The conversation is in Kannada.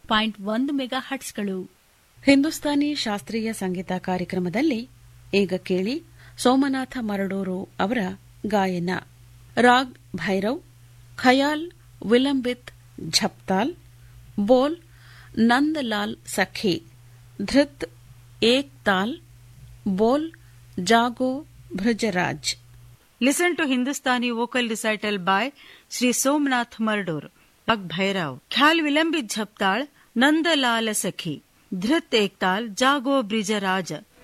101 ಮೆಗಾ ಹರ್ಟ್ಸ್ಗಳು. ಹಿಂದೂಸ್ತಾನಿ ಶಾಸ್ತ್ರೀಯ ಸಂಗೀತ ಕಾರ್ಯಕ್ರಮದಲ್ಲಿ ಈಗ ಕೇಳಿ ಸೋಮನಾಥ ಮರಡೂರು ಅವರ ಗಾಯನ. ರಾಗ್ ಭೈರವ್, ಖಯಾಲ್ ವಿಲಂಬಿತ್ ಝಪ್ತಾಲ್, ಬೋಲ್ ನಂದಲಾಲ್ ಸಖಿ, ಧೃತ್ ಏಕ್ ತಾಲ್, ಬೋಲ್ Jago ಭೃಜರಾಜ್. Listen to Hindustani vocal recital by Sri Somnath Mardur. Rag Bhairav, Khyal Vilambit Jhaptal, Nandalal Sakhi, Dhrit Ektal, Jago Brijaraj.